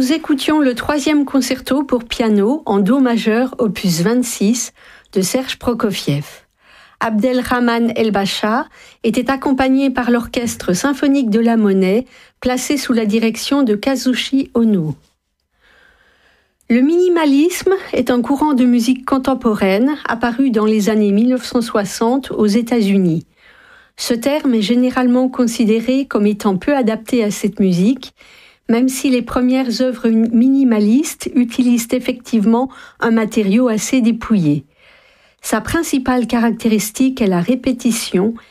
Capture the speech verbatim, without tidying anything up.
Nous écoutions le troisième concerto pour piano en do majeur opus vingt-six de Serge Prokofiev. Abdelrahman El-Bacha était accompagné par l'orchestre symphonique de la Monnaie, placé sous la direction de Kazushi Ono. Le minimalisme est un courant de musique contemporaine apparu dans les années mille neuf cent soixante aux États-Unis. Ce terme est généralement considéré comme étant peu adapté à cette musique, même si les premières œuvres minimalistes utilisent effectivement un matériau assez dépouillé. Sa principale caractéristique est la répétition